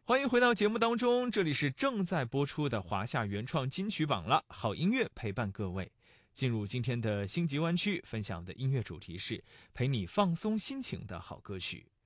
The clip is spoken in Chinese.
欢迎回到节目当中，这里是正在播出的华夏原创金曲榜了，好音乐陪伴各位。进入今天的星级湾区，分享的音乐主题是陪你放松心情的好歌曲。